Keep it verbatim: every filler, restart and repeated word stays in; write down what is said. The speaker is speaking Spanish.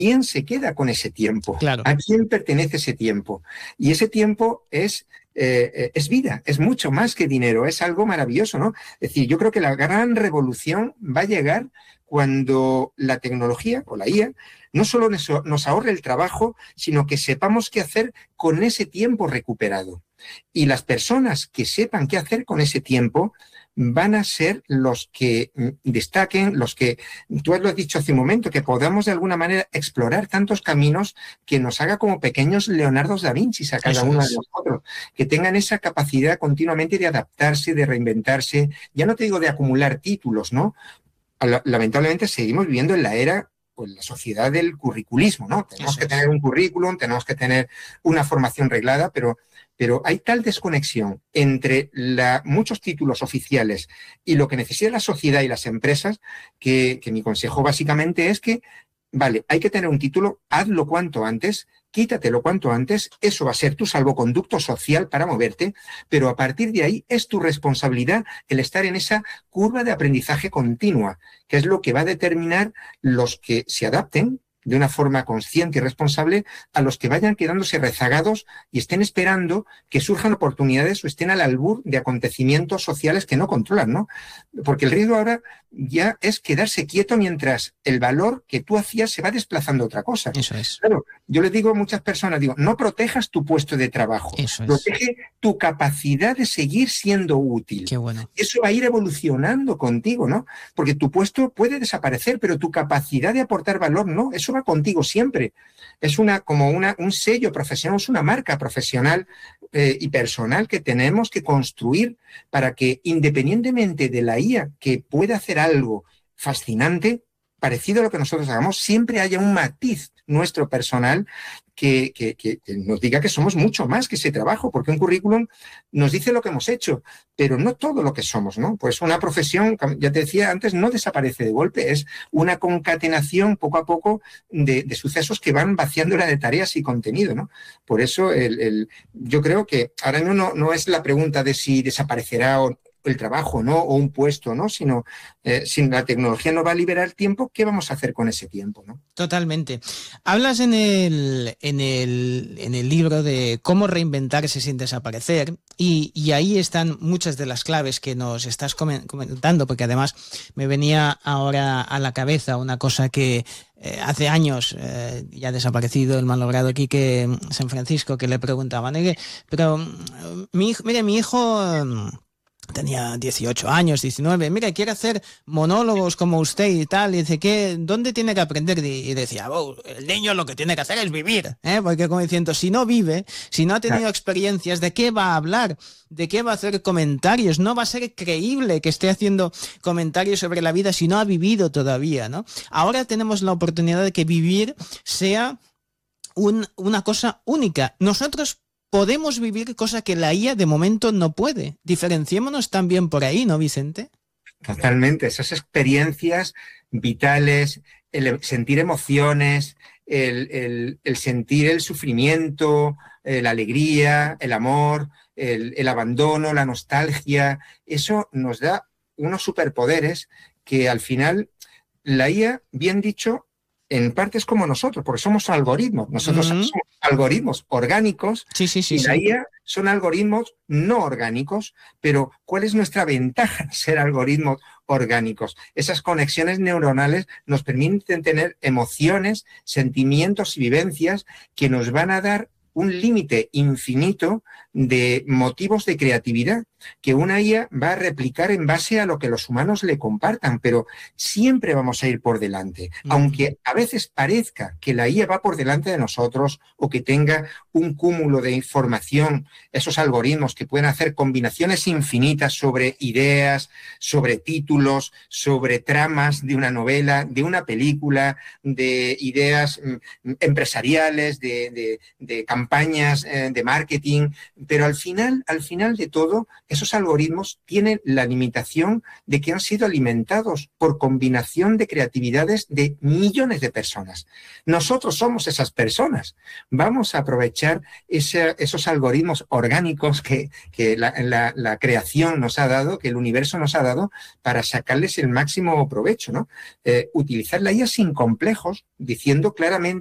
¿quién se queda con ese tiempo? Claro. ¿A quién pertenece ese tiempo? Y ese tiempo es, eh, es vida, es mucho más que dinero, es algo maravilloso, ¿no? Es decir, yo creo que la gran revolución va a llegar cuando la tecnología o la I A no solo nos ahorre el trabajo, sino que sepamos qué hacer con ese tiempo recuperado. Y las personas que sepan qué hacer con ese tiempo van a ser los que destaquen, los que, tú lo has dicho hace un momento, que podamos de alguna manera explorar tantos caminos que nos haga como pequeños Leonardos da Vinci a cada Eso uno es. de nosotros, que tengan esa capacidad continuamente de adaptarse, de reinventarse, ya no te digo de acumular títulos, ¿no? Lamentablemente seguimos viviendo en la era, pues, la sociedad del curriculismo, ¿no? Tenemos Eso que es. tener un currículum, tenemos que tener una formación reglada, pero, pero hay tal desconexión entre la, muchos títulos oficiales y lo que necesita la sociedad y las empresas que, que mi consejo básicamente es que, vale, hay que tener un título, hazlo cuanto antes, quítatelo cuanto antes, eso va a ser tu salvoconducto social para moverte, pero a partir de ahí es tu responsabilidad el estar en esa curva de aprendizaje continua, que es lo que va a determinar los que se adapten de una forma consciente y responsable a los que vayan quedándose rezagados y estén esperando que surjan oportunidades o estén al albur de acontecimientos sociales que no controlan, ¿no? Porque el riesgo ahora ya es quedarse quieto mientras el valor que tú hacías se va desplazando a otra cosa. Eso es. Claro, yo les digo a muchas personas, digo, no protejas tu puesto de trabajo, Eso es. protege tu capacidad de seguir siendo útil. Qué bueno. Eso va a ir evolucionando contigo, ¿no? Porque tu puesto puede desaparecer, pero tu capacidad de aportar valor no, eso va contigo siempre. Es una, como una, un sello profesional, es una marca profesional eh, y personal que tenemos que construir para que, independientemente de la I A que pueda hacer algo fascinante, parecido a lo que nosotros hagamos, siempre haya un matiz nuestro personal que, que, que, que nos diga que somos mucho más que ese trabajo, porque un currículum nos dice lo que hemos hecho, pero no todo lo que somos, ¿no? Pues una profesión, ya te decía antes, no desaparece de golpe, es una concatenación poco a poco de, de sucesos que van vaciándola de tareas y contenido, ¿no? Por eso el, el, yo creo que ahora mismo no, no es la pregunta de si desaparecerá o el trabajo, ¿no? O un puesto, ¿no? Sino, eh, si la tecnología no va a liberar tiempo, ¿qué vamos a hacer con ese tiempo, ¿no? Totalmente. Hablas en el, en el, en el libro de cómo reinventarse sin desaparecer y, y ahí están muchas de las claves que nos estás comentando, porque además me venía ahora a la cabeza una cosa que eh, hace años eh, ya ha desaparecido el malogrado Quique San Francisco, que le preguntaban, ¿eh? Pero mi hijo, mire, mi hijo... tenía dieciocho años, diecinueve, mira, quiere hacer monólogos como usted y tal, y dice, ¿qué, ¿dónde tiene que aprender? Y decía, oh, el niño lo que tiene que hacer es vivir, ¿eh? Porque como diciendo, si no vive, si no ha tenido experiencias, ¿de qué va a hablar? ¿De qué va a hacer comentarios? No va a ser creíble que esté haciendo comentarios sobre la vida si no ha vivido todavía, ¿no? Ahora tenemos la oportunidad de que vivir sea un, una cosa única. Nosotros podemos vivir cosa que la I A de momento no puede. Diferenciémonos también por ahí, ¿no, Vicente? Totalmente. Esas experiencias vitales, el sentir emociones, el, el, el sentir el sufrimiento, eh, la alegría, el amor, el, el abandono, la nostalgia, eso nos da unos superpoderes que al final la I A, bien dicho, en parte es como nosotros, porque somos algoritmos. Nosotros mm-hmm. somos algoritmos orgánicos sí, sí, sí, y la sí. I A son algoritmos no orgánicos, pero ¿cuál es nuestra ventaja en ser algoritmos orgánicos? Esas conexiones neuronales nos permiten tener emociones, sentimientos y vivencias que nos van a dar un límite infinito de motivos de creatividad que una I A va a replicar en base a lo que los humanos le compartan, pero siempre vamos a ir por delante. Mm. Aunque a veces parezca que la I A va por delante de nosotros o que tenga un cúmulo de información, esos algoritmos que pueden hacer combinaciones infinitas sobre ideas, sobre títulos, sobre tramas de una novela, de una película, de ideas mm, empresariales, de, de, de campañas eh, de marketing, pero al final, al final de todo, esos algoritmos tienen la limitación de que han sido alimentados por combinación de creatividades de millones de personas. Nosotros somos esas personas. Vamos a aprovechar ese, esos algoritmos orgánicos que, que la, la, la creación nos ha dado, que el universo nos ha dado, para sacarles el máximo provecho, ¿no? Eh, utilizar la I A sin complejos, diciendo claramente